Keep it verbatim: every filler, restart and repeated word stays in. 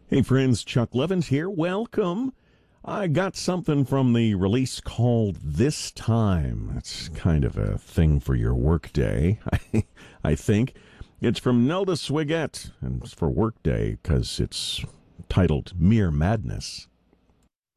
Hey friends, Chuck Levins here. Welcome. I got something from the release called This Time. It's kind of a thing for your workday, I, I think. It's from Nelda Swiggett, and it's for workday because it's titled Mere Madness.